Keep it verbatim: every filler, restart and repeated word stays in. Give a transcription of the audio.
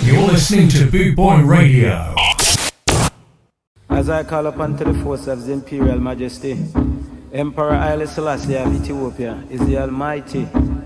You're listening to Boot Boy Radio. As I call upon to the force of His Imperial Majesty, Emperor Haile Selassie of Ethiopia is the Almighty.